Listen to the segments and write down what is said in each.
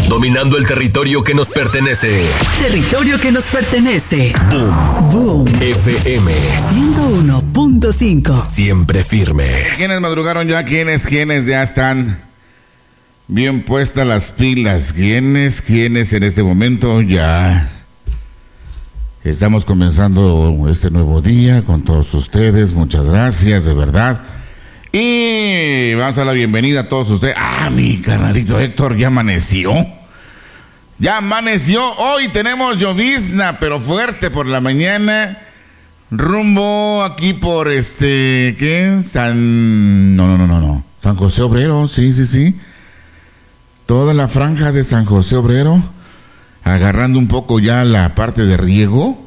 Dominando el territorio que nos pertenece. Territorio que nos pertenece. Boom. Boom. FM 101.5. Siempre firme. ¿Quiénes madrugaron ya? ¿Quiénes ya están bien puestas las pilas? ¿Quiénes en este momento ya estamos comenzando este nuevo día con todos ustedes? Muchas gracias, de verdad. Y vamos a dar la bienvenida a todos ustedes. Mi carnalito Héctor ya amaneció. Ya amaneció. Hoy tenemos llovizna, pero fuerte por la mañana. Rumbo aquí por ¿qué? No. San José Obrero, sí. Toda la franja de San José Obrero, agarrando un poco ya la parte de riego.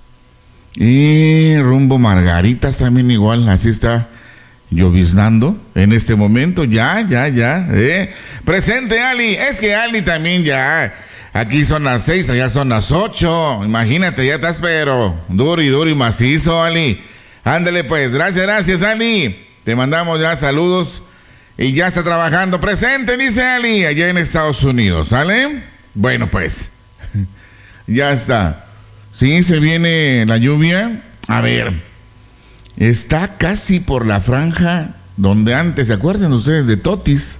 Y rumbo Margaritas también igual, así está lloviznando en este momento, ya. Presente Ali, es que Ali también ya, aquí son las 6, allá son las 8, imagínate, ya estás pero duro y macizo, Ali. Ándale pues, gracias Ali, te mandamos ya saludos y ya está trabajando. Presente, dice Ali, allá en Estados Unidos, ¿sale? Bueno pues, ya está. Sí, se viene la lluvia, a ver. Está casi por la franja donde antes, ¿se acuerdan ustedes de Totis?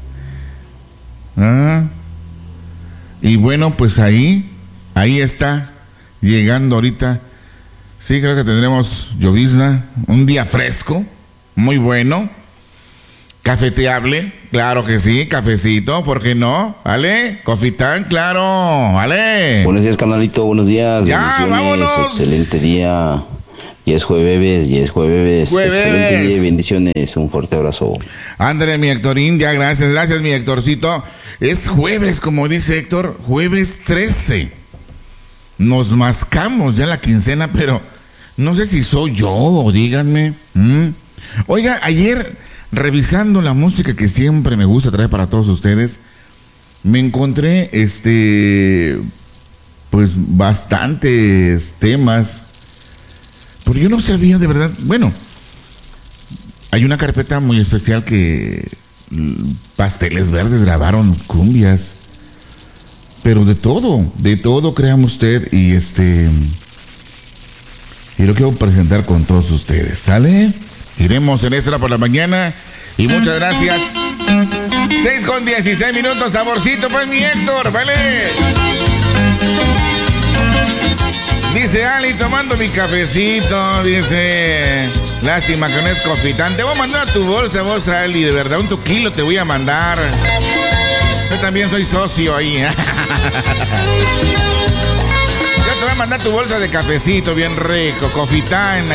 Y bueno, pues ahí está, llegando ahorita. Sí, creo que tendremos llovizna, un día fresco, muy bueno, cafeteable, claro que sí, cafecito, ¿por qué no? ¿Vale? Cofitán, claro, ¿vale? Buenos días, canalito, buenos días. Ya, vámonos. Excelente día. Y es jueves. Excelente día y bendiciones. Un fuerte abrazo. Ándale, mi Héctorín, ya gracias, mi Héctorcito. Es jueves, como dice Héctor, jueves 13. Nos mascamos ya la quincena, pero no sé si soy yo, díganme. Oiga, ayer, revisando la música que siempre me gusta traer para todos ustedes, me encontré, pues, bastantes temas. Pero yo no sabía de verdad. Bueno, hay una carpeta muy especial que Pasteles Verdes grabaron cumbias, pero de todo, créame usted, y lo quiero presentar con todos ustedes, ¿sale? Iremos en esta por la mañana y muchas gracias. 6:16, saborcito pues mi Héctor, ¿vale? Dice Ali, tomando mi cafecito, dice, lástima que no es cofitán. Te voy a mandar a tu bolsa, vos Ali, de verdad, 1 kilo te voy a mandar. Yo también soy socio ahí. Yo te voy a mandar tu bolsa de cafecito bien rico, cofitán.